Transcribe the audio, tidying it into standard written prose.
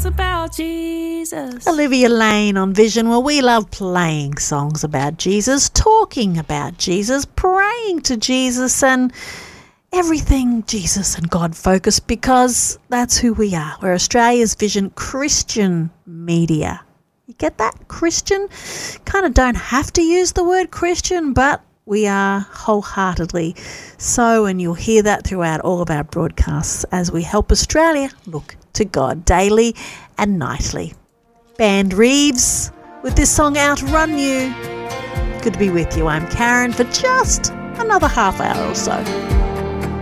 about Jesus. Olivia Lane on Vision. Well, we love playing songs about Jesus, talking about Jesus, praying to Jesus, and everything Jesus and God focused, because that's who we are. We're Australia's Vision Christian media. You get that? Christian? Kind of don't have to use the word Christian, but we are wholeheartedly so, and you'll hear that throughout all of our broadcasts as we help Australia look to God daily and nightly. Band Reeves with this song Outrun You. Good to be with you. I'm Karen for just another half hour or so.